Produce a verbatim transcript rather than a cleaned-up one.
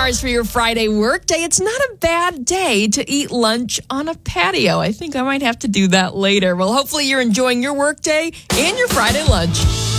stars for your Friday workday. It's not a bad day to eat lunch on a patio. I think I might have to do that later. Well, hopefully you're enjoying your workday and your Friday lunch.